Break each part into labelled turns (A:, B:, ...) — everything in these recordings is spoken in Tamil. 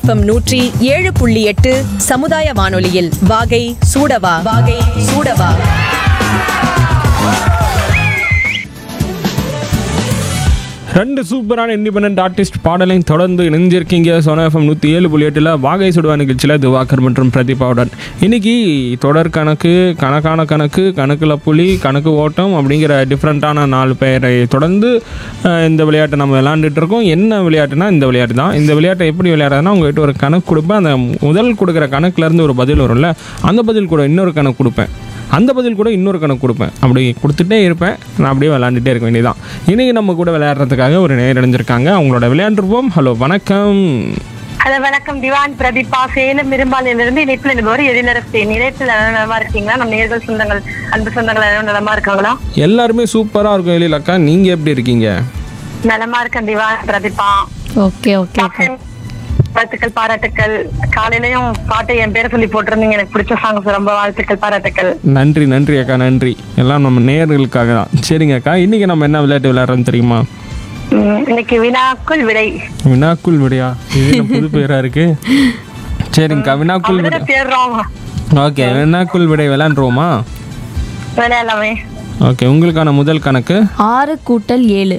A: எஃப்எம் 107.8 சமுதாய வானொலியில் வாகை சூடவா வாகை சூடவா.
B: ரெண்டு சூப்பரான இண்டிபெண்டன்ட் ஆர்டிஸ்ட் பாடலையும் தொடர்ந்து இணைஞ்சிருக்கீங்க சோனா எஃப்எம் 107.8 வாகை சுடுவா நிகழ்ச்சியில் திவாகர் மற்றும் பிரதீபாவுடன். இன்னைக்கு தொடர் கணக்கு, கணக்கான கணக்கு, கணக்கில் புலி, கணக்கு ஓட்டம் அப்படிங்கிற டிஃப்ரெண்ட்டான 4 பெயரை தொடர்ந்து இந்த விளையாட்டை நம்ம விளையாண்டுட்டு இருக்கோம். என்ன விளையாட்டுனா இந்த விளையாட்டு தான். இந்த விளையாட்டை எப்படி விளையாடுறதுனா, உங்கள்கிட்ட ஒரு கணக்கு கொடுப்பேன். அந்த முதல் கொடுக்குற கணக்குலேருந்து ஒரு பதில் வரும்ல, அந்த பதில் கூட இன்னொரு கணக்கு கொடுப்பேன், அந்த பதில் கூட இன்னொரு கணக்கு கொடுப்பேன். அப்படி கொடுத்துட்டே இருப்பேன். நான் அப்படியே விளையாண்டுட்டே இருக்க வேண்டியதான். இன்றைக்கி நம்ம கூட விளையாடுறதுக்காக ஒரு நேர் அடைஞ்சிருக்காங்க. அவங்களோட விளையாண்டுருப்போம். ஹலோ, வணக்கம்.
C: ஹலோ, வணக்கம். திவான் பிரதீபா, சேலம் இரும்பாலிலிருந்து இணைப்பில் இருந்தவர் எழிலரசி. நிலையத்தில் நலமா இருக்கீங்களா? நம்ம நேர்கள் சொந்தங்கள், அன்பு சொந்தங்கள் நலமா இருக்காங்களா?
B: எல்லாருமே சூப்பராக இருக்கும். எழிலக்கா, நீங்கள் எப்படி இருக்கீங்க?
C: நலமா இருக்கேன் திவான் பிரதீபா.
D: Okay okay.
C: வாழ்த்துக்கள், பாராட்டுக்கள். காலையிலயும் பாட்டை என் பேரை சொல்லி போட்டிருந்தீங்க. எனக்கு பிடிச்ச சாங்ஸ். ரொம்ப வாழ்த்துக்கள், பாராட்டுக்கள்.
B: நன்றி நன்றி அக்கா, நன்றி. எல்லாம் நம்ம நேர்களுக்காக தான். சரிங்க அக்கா, இன்னைக்கு நம்ம என்ன விளையாட்டு விளையாடுறோம் தெரியுமா?
C: இன்னைக்கு வினாக்குள் விடை.
B: வினாக்குள் விடையா? இது புது பேரா இருக்கு. சரிங்கக்கா, வினாக்குள் விடை. ஓகே, வினாக்குள் விடை விளையாண்டுருவோமா?
C: விளையாடலாமே.
B: ஓகே, உங்களுக்கான முதல் கணக்கு
D: 6 கூட்டல் 7.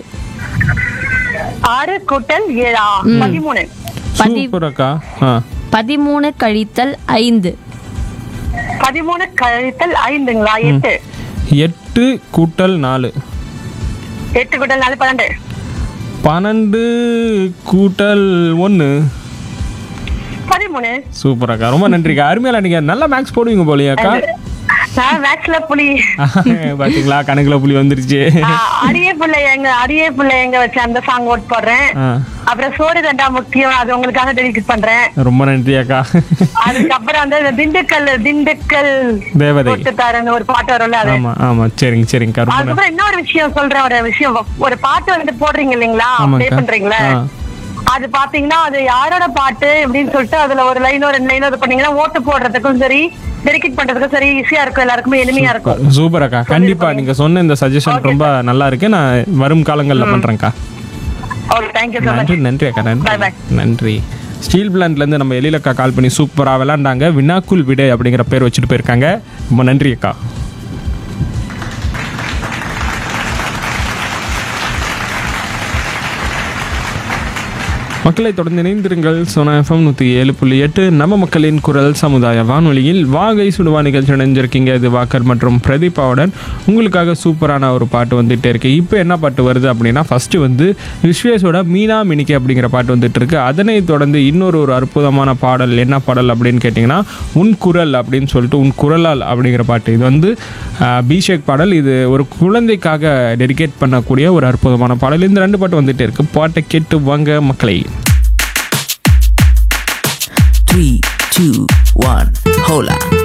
C: 6 கூட்டல் 7 13.
B: சூப்பர் அக்கா.
D: 13 கழித்தல் 5.
C: 13 கழித்தல் 5ங்களா? 8.
B: 8 கூட்டல் 4.
C: 8 கூட்டல் 4 12.
B: 12 கூட்டல் 1
C: 13.
B: சூப்பர் அக்கா, ரொம்ப நன்றிக்கா. அருமையா நீங்க நல்லா மேக்ஸ் போடுவீங்க போலியா அக்கா?
C: மேக்ஸ்ல புலி.
B: பாத்தீங்களா, கணக்குல புலி வந்துருச்சு.
C: அடியே புள்ள எங்க வச்சு அந்த சாங் ஓட் போடுறேன். அப்புறம் சோறு தண்டா முக்கியம், அது உங்களுக்காக டெடிகேட் பண்றேன்.
B: ரொம்ப நன்றி அக்கா.
C: அதுக்கப்புறம் வந்து திண்டுக்கல்
B: தேவதை
C: ஒரு பாட்டு வரும்ல, அது.
B: ஆமா ஆமா, சரிங்க சரிங்க.
C: அதுக்கப்புறம் இன்னொரு விஷயம் சொல்றேன். ஒரு பாட்டு வந்து போடுறீங்க இல்லைங்களா, ப்ளே பண்றீங்களா? அது பாத்தீங்கன்னா அது யாரோட பாட்டு அப்படின்னு சொல்லிட்டு அதுல ஒரு லைனோ 2 லைனோ இது பண்ணீங்கன்னா ஓட்டு போடுறதுக்கும் சரி, டெடிகேட் பண்றதுக்கும் சரி, ஈஸியா இருக்கும், எல்லாருக்குமே எளிமையா இருக்கும்.
B: சூப்பர் அக்கா, கண்டிப்பா நீங்க சொன்ன இந்த சஜஷன் ரொம்ப நல்லா இருக்கு. நான் வரும் காலங்கள்ல பண்றேன்க்கா. நன்றி நன்றி அக்கா, நன்றி நன்றி. ஸ்டீல் பிளான்ட்ல இருந்து நம்ம எழிலக்கா கால் பண்ணி சூப்பரா விளையாண்டாங்க. வினாக்குள் விடை அப்படிங்கிற பேர் வச்சுட்டு போயிருக்காங்க. ரொம்ப நன்றி அக்கா. மக்களை தொடர்ந்து இணைந்திருங்கள். சோனா எஃப்எம் 107.8 நம்ம மக்களின் குரல் சமுதாய வானொலியில் வாகை சுடுவா நிகழ்ச்சி இணைஞ்சிருக்கீங்க. இது வாக்கர் மற்றும் பிரதீபாவுடன். உங்களுக்காக சூப்பரான ஒரு பாட்டு வந்துகிட்டே இருக்கு. இப்போ என்ன பாட்டு வருது அப்படின்னா, ஃபர்ஸ்ட் வந்து விஸ்வேஷோட மீனா மினிக்கே அப்படிங்கிற பாட்டு வந்துட்டு இருக்கு. அதனை தொடர்ந்து இன்னொரு அற்புதமான பாடல். என்ன பாடல் அப்படின்னு கேட்டிங்கன்னா, உன் குரல் அப்படின்னு சொல்லிட்டு உன் குரலால் அப்படிங்கிற பாட்டு. இது வந்து அபிஷேக் பாடல். இது ஒரு குழந்தைக்காக டெடிகேட் பண்ணக்கூடிய ஒரு அற்புதமான பாடல். இந்த 2 பாட்டு வந்துகிட்டே இருக்கு. பாட்டை கேட்டு வாங்க மக்களை.
E: 3, 2, 1, hola.